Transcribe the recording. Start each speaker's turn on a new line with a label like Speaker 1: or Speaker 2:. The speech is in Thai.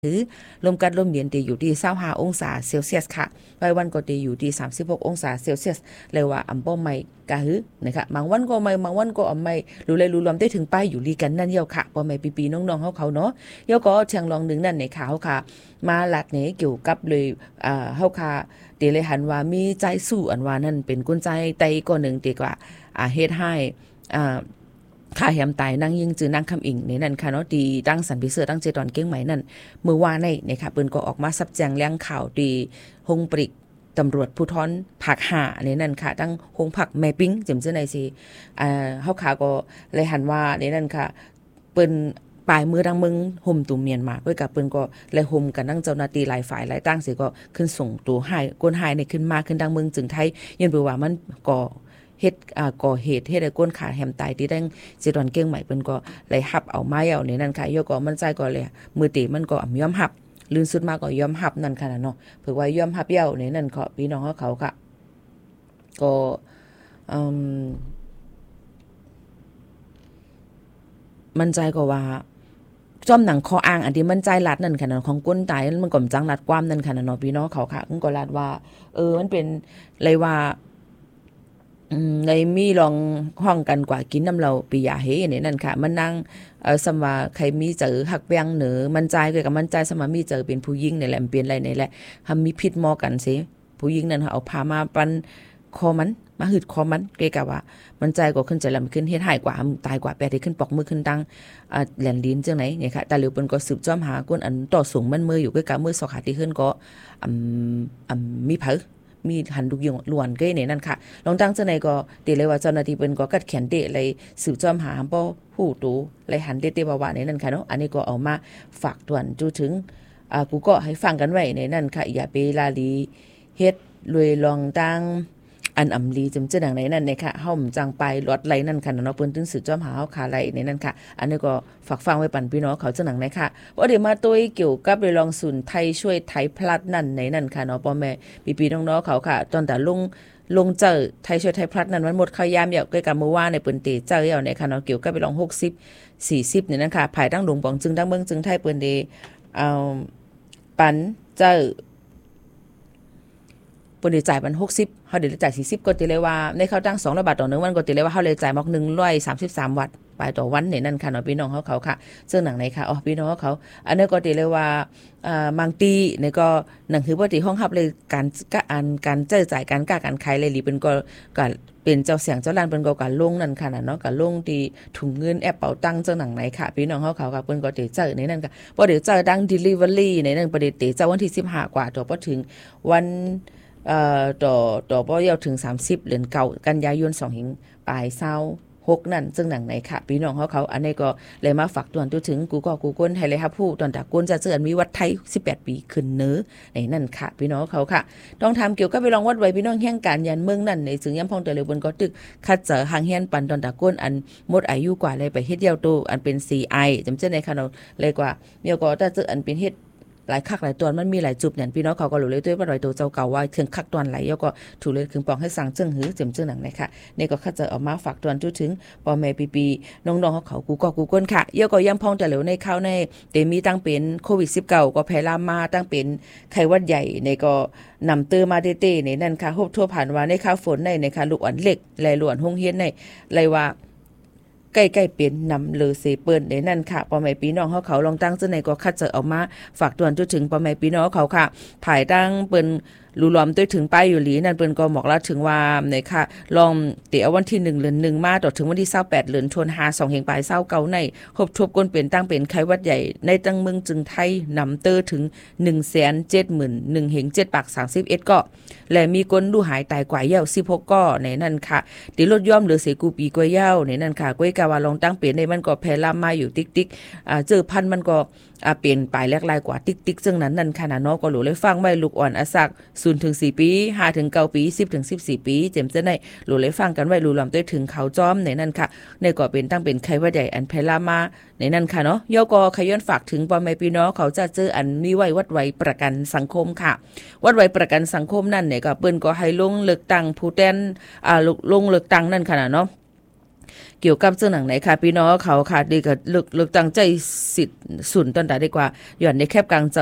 Speaker 1: หรือลมกัดลมเย็นตีอยู่ที่25องศาเซลเซียสค่ะบางวันก็ตีอยู่ที่36องศาเซลเซียสเลยว่าอำบ่ไม่กะหือนะคะบางวันก็ไม่บางวันก็อำไม่รู้เลยรู้ลมได้ถึงป้ายอยู่ลีกันนั่นเยี่ยวค่ะบ่แม่ปีๆน้องๆเขาเนาะเยี่ยวก็เชียงรองนึงนั่นในข่าวค่ะมาหลัดนี้เกี่ยวกับเลยเฮาค่ะเตเลยหันว่ามีใจสู้อันว่านั่นเป็นกุญใจไตก็นึงดีกว่าเฮ็ดให้ข้าแหมตายนั่งยิงจือนางคำอิงในนั้นค่ะเนาะดีตั้งสันพิเศษตั้งเจตอนเก้งไหมนั่นมือว่าในนะคะเปิ้นก็ออกมาซับแจงเรื่องข่าวดีหงปริกตำรวจภูธรภาค5ในนั้นค่ะตั้งหงผักแม่ปิ้งจิ๋มซื่อในสิเฮาขาก็เลยหันว่าในนั้นค่ะเปิ้นปลายมือดังมึงห่มตุ่มเมียนมาด้วยกับเปิ้นก็เลยห่มกันทั้งเจ้าหน้าที่หลายฝ่ายหลายตั้งสิก็ขึ้นส่งตัวให้ก้นหายในขึ้นมาขึ้นดังมึงจึงไทยยันบ่ว่ามันก็เฮ็ดก่อเหตุเฮ็ดให้ก้นขาแหมตายที่ดังสิดอนเก้งใหม่เปิ้นก็เลยหับเอาไม้เอาในนั้นค่ะยก็มันใจก็เลยมือตีมันก็ยอมหับลื่นสุดมาก็ยอมหับนั่นค่ะเนาะเผื่อว่ายอมหับเย้าในนั้นก็พี่น้องเขาค่ะก็มันใจก็ว่าจ้อมหนังคออ้างอันที่มันใจรัดนั่นค่ะของก้นตายมันก็จังรัดความนั่นค่ะเนาะพี่น้องเขาค่ะก็รัดว่ามันเป็นเลยว่าในมีลองห้องกันกว่ากินน้ำเราปียาเฮเนี่ยนั่นค่ะมันนั่งสมว่าใครมีเจอหักแบงเหนือมันใจเกี่ยวกับมันใจสมว่ามีเจอเป็นผู้หญิงนี่แหละเป็นอะไรนี่แหละทำมีพิษมอกันสิผู้หญิงนั่นเอาพามาปันคอมันมาหืดคอมันเกี่ยวกับว่ามันใจก็ขึ้นใจลำขึ้นเฮ็ดหายกว่าตายกว่าแปดที่ขึ้นปอกมือขึ้นดังแหลนลิ้นจังไหนเนี่ยค่ะแต่เหลียวเปิ้นก็สืบจ้อมหาก้นอันต่อสูงมันมืออยู่กับมือสอขาที่ขึ้นก็มีเผอมีหันดุกยงล้วนเก้เนี่ยนั่นค่ะลองตั้งเจ้าไหนก็เตเลยว่าเจ้าหน้าที่เปิ้นก็กัดแขนเตะเลยสืบจ้อมหาบ่ฮู้ตูเลยหันเตะว่าในนั่นค่ะเนาะอันนี้ก็เอามาฝากตวนจูถึงกูก็ให้ฟังกันไว้ในนั่นค่ะอย่าไปลาลีเฮ็ดรวยลองตั้งอันอำลีจำเจ้าดังในนั่นเนี่ยค่ะเฮาจังไปลดไหลนั่นค่ะเนาะเปิ้นถึงสืบจ้อมหาเฮาขาไหลในนั่นค่ะอันนี้ก็ฝากฟังไว้ปั่นพี่น้องเขาเจ้าหนังในค่ะว่าเดี๋ยวมาตุ้ยเกี่ยวกับรวยลองศูนย์ไทยช่วยไทยพลัดนั่นในนั่นค่ะเนาะพ่อแม่พี่ๆน้องๆเขาค่ะตอนแต่ลงเจอไทยช่วยไทยพลัดนั่นมันหมดข้าวยามเหี่ยวใกล้กับเมื่อวานในเปิ้นเตเจอเอาในค่ะเนาะเกี่ยวกับไปลอง60 40เนี่ยนั่นค่ะภายตั้งหลวงปองจึงดังเมืองจึงไทยเปิ้นเดปันเจอเปิ้นได้จ่ายมัน60เฮาได้จ่าย40ก็ติเลยว่าในเขาตั้ง200 บาทต่อ1วันก็ติเลยว่าเฮาเลยจ่ายมอก133วัตต์ไปต่อวันเนี่ยนั่นค่ะเนาะพี่น้องเขาค่ะซึ่งหนังไหนค่ะพี่น้องเขาอันนี้ก็ติเลยว่าบางตีนี่ก็หนังคือบ่ติห้องรับเลยการเจ้าจ่ายการการขายเลยหรือเป็นก็เป็นเจ้าเสียงเจ้าล้านเปิ้นก็การลงนั่นค่ะเนาะการลงที่ถุงเงินแอปเป๋าตังจังหนังไหนค่ะพี่น้องเขาค่ะเปิ้นก็ติเจอในนั่นค่ะบ่ได้เจอดัง delivery ในนั่นบ่ได้ติเจอวันที่15กว่าต่อบ่ถึงวันต่อบ่ยาวถึง30เดือนเก่ากันยายน2หิงปลาย26นั่นซึ่งหนังไหนค่ะพี่น้องเขาอันนี้ก็เลยมาฝากตวนตัวถึงกูก้นให้เลยครับผู้ตอนตะก้นจะเจอมีวัดไทย18ปีขึ้นเนื้อในนั่นค่ะพี่น้องเขาค่ะต้องทำเกี่ยวกับไปลองวัดไว้พี่น้องแห่งการยันเมืองนั่นในซึ่งย้ำพองแต่เลยบนก็ตึกคัดเจอหางเฮียนปันตอนตะก้นอันหมดอายุกว่าเลยไปเฮ็ดเดียวโตอันเป็น CI จำเจในค่ะเนาะเลยกว่าเมียก็ถ้าเจออันเป็นเฮ็ดหลายคักหลายตัวมันมีหลายจุบเนี่ยพี่น้องเขาก็รู้เลยด้วยว่ารอยตัวเจ้าเก่าว่าถึงคักตอนไหลแล้วก็ถูเลยถึงปองให้สั่งจึงหือเจิมจึงหนังนะคะนี่ก็คัดจะออกมาฝากตวนจุถึงปอแม่ปีน้องๆเขากูก้นค่ะเยอะก็ย่ำพองแต่เหลวในข้าวในเตมีตั้งเป็นโควิด19ก็แพร่ลามมาตั้งเป็นไข้หวัดใหญ่ในก็นำเตอมาเต้ๆในนั่นค่ะฮบทั่วผ่านว่าในข้าวฝนในค่ะลูกอ่อนเล็กแลหลวนหงเฮียนในเลยว่าใกล้ๆเป็นนำเลอเซเปิ้นในนั่นค่ะปอแม่พี่น้องเขาลองตั้งจังไหนก็คัดเจอออกมาฝากตวนจุถึงปอแม่พี่น้องเขาค่ะภายตั้งเปิ้นรูล้อมด้วยถึงป้ายอยู่หลีนั่นเปิ้นก็บอกแล้วถึงว่าในค่ะลองเตะวันที่1เดือน1มาต่อถึงวันที่28เดือนธันวาคม2เฮงปลาย29ในครบทบก้นเป็นตั้งเป็นไข้หวัดใหญ่ในตั้งเมืองจึงไทยนำเตอถึง 171,000 เฮง7ปาก31ก็และมีคนดูหายตายกว่าเย้า16ก็ในนั่นค่ะติลดย่อมเหลือเสกูปีกว่าเย้าในนั่นค่ะก้อยกาวาลองตั้งเป็นในมันก็แพร่ลามมาอยู่ติ๊กๆเจอพันมันก็เปลี่ยนปลายแลกลายกว่าติ๊กๆซึ่งนั้นนั่นค่ะเนาะก็หลูเลยฟังไว้ลูกอ่อนอสัก0-4 ปี5-9 ปี10-14 ปีเจ็มจะได้หลูเลยฟังกันไว้รู้ลำด้วยถึงเขาจ้อมในนั่นค่ะในก็เป็นตั้งเป็นไข้หวัดใหญ่อันแพร่ลามมาในนั่นค่ะเนาะย่อก็ขย้อนฝากถึงพ่อแม่พี่น้องเขาจะเจออันมีไว้วัดไว้ประกันสังคมค่ะวัดไว้ประกันสังคมนั่นเนี่ยก็เปิ้นก็ให้ลงเลือกตั้งผู้แทนลงเลือกตั้งนั่นค่ะเนาะเกี่ยวกับเรื่องหนังไหนค่ะพี่น้องเขาค่ะดีกับเลือกตั้งใจสิทธิ์ศูนย์ตอนใดดีกว่าย้อนในแคบกลาง